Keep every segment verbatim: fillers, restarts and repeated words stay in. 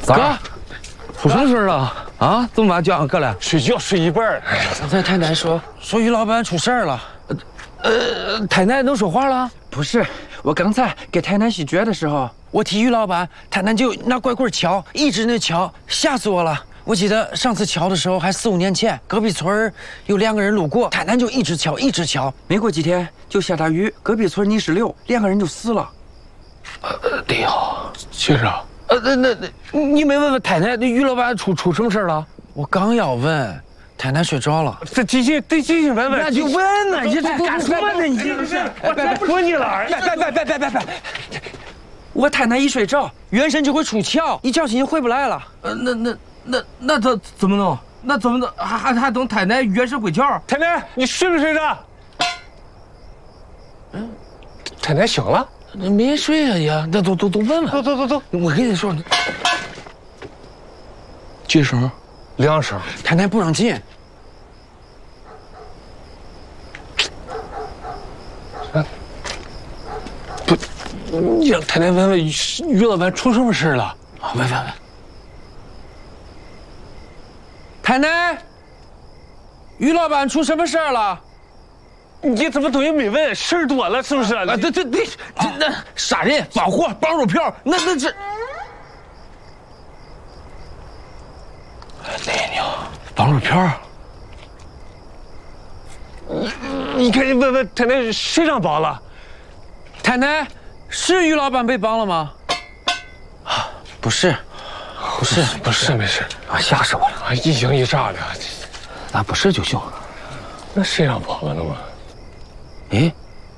哥，出什么事了？啊，怎么把叫上哥了？ 睡觉睡一半。哎呀， 刚才太奶说说于老板出事儿了。呃，太奶能说话了？ 不是，我刚才给太奶洗脚的时候， 我提于老板，太奶就拿拐棍敲，一直那敲，吓死我了。我记得上次敲的时候还四五年前，隔壁村儿有两个人路过，太奶就一直敲，一直敲。 没过几天就下大雨，隔壁村泥石流，两个人就死了。 呃，对呀， 其实啊， 呃，那那那，你没问问太奶，那于老板出出什么事了？我刚要问，太奶睡着了。 这继续得继续问问。 那就问呢，你这干什么呢？你这是， 我才不说你了。 别别别别别别别！ 我太奶一睡着， 元神就会出窍，一觉醒就回不来了。 呃，那那那那他怎么弄？那怎么弄？还还还等太奶元神归窍？ 太奶，你睡没睡着？嗯，太奶醒了。 没睡啊呀，那都都都问问。 走走走走， 我跟你说，几声？ 两声。 太奶不让进。 啊，不，你让太奶问问于老板出什么事了？ 啊，问问问。太奶，于老板出什么事儿了？ 你怎么东西没问？事儿多了是不是？ 啊，对对对，这那杀人、放火、绑肉票，那那是。奶娘，绑肉票。 你你赶紧问问太奶谁让绑了？ 太奶，是于老板被绑了吗？啊，不是，不是， 不是，没事。 啊，吓死我了！ 啊，一惊一乍的。 那不是就行。 那谁让绑了嘛？ 哎，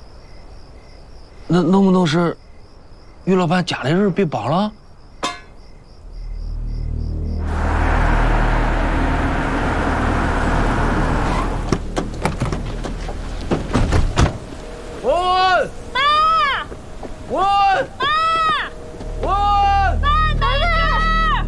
那能不能是于老板家里人被绑了？文文， 妈， 文妈， 文， 爸没事，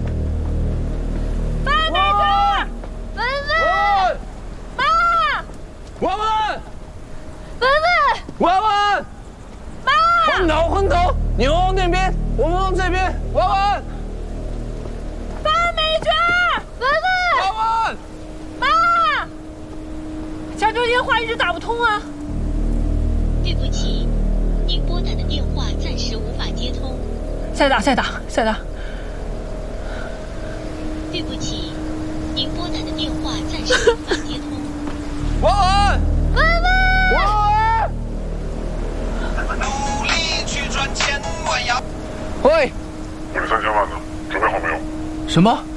爸没事，文文，妈， 文文， 文文， 文文， 妈， 昏头昏头，你往那边，我们往这边，文文， 爸没事，文文， 文文， 妈，家中电话一直打不通啊。 对不起，您拨打的电话暂时无法接通。 再打，再打，再打。 对不起，您拨打的电话暂时无法接通。 文文， 文文， 文文， 努力去赚千万呀！ 喂， 我这三千万呢，准备好没有？ 什么？